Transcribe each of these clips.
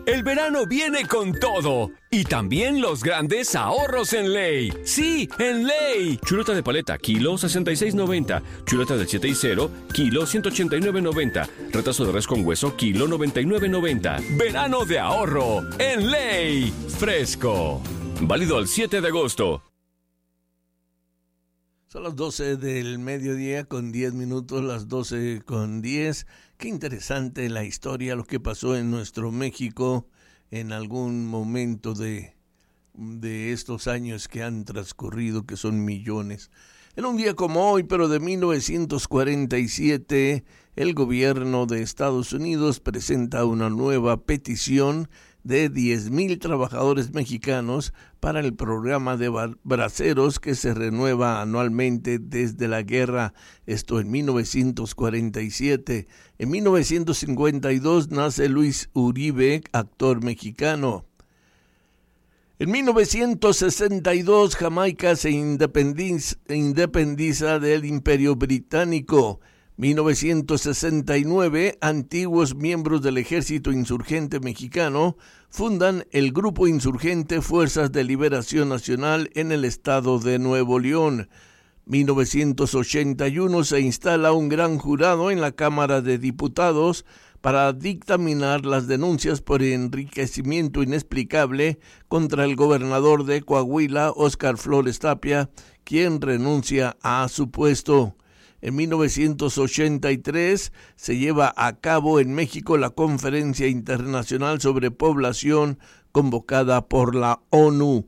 El verano viene con todo. Y también los grandes ahorros en Ley. ¡Sí, en Ley! Chuleta de paleta, kilo 66.90. Chuleta del 7 y 0, kilo 189.90. Retazo de res con hueso, kilo 99.90. Verano de ahorro en Ley. Fresco. Válido al 7 de agosto. Son las 12 del mediodía con 10 minutos, las 12 con 10. Qué interesante la historia, lo que pasó en nuestro México en algún momento de estos años que han transcurrido, que son millones. En un día como hoy, pero de 1947, el gobierno de Estados Unidos presenta una nueva petición de 10,000 trabajadores mexicanos para el programa de braceros que se renueva anualmente desde la guerra, esto en 1947. En 1952 nace Luis Uribe, actor mexicano. En 1962 Jamaica se independiza del Imperio Británico. 1969, antiguos miembros del Ejército Insurgente Mexicano fundan el Grupo Insurgente Fuerzas de Liberación Nacional en el estado de Nuevo León. 1981 se instala un gran jurado en la Cámara de Diputados para dictaminar las denuncias por enriquecimiento inexplicable contra el gobernador de Coahuila, Óscar Flores Tapia, quien renuncia a su puesto. En 1983 se lleva a cabo en México la Conferencia Internacional sobre Población convocada por la ONU.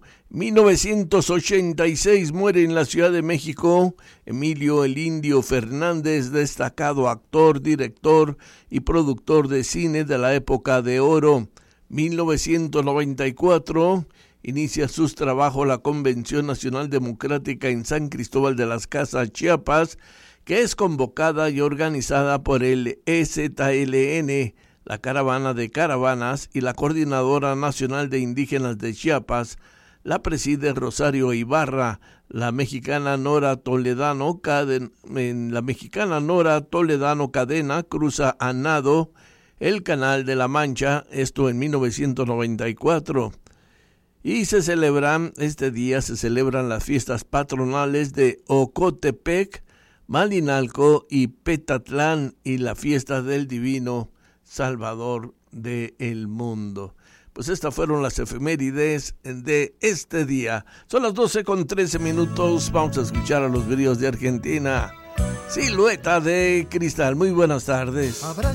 1986 muere en la Ciudad de México Emilio El Indio Fernández, destacado actor, director y productor de cine de la época de oro. 1994 inicia sus trabajos la Convención Nacional Democrática en San Cristóbal de las Casas, Chiapas, que es convocada y organizada por el EZLN, la Caravana de Caravanas y la Coordinadora Nacional de Indígenas de Chiapas. La preside Rosario Ibarra. La mexicana Nora Toledano Cadena cruza a nado el Canal de la Mancha, esto en 1994. Y este día se celebran las fiestas patronales de Ocotepec, Malinalco y Petatlán, y la fiesta del Divino Salvador del mundo. Pues estas fueron las efemérides de este día. Son las 12:13. Vamos a escuchar a los grillos de Argentina. Silueta de Cristal. Muy buenas tardes.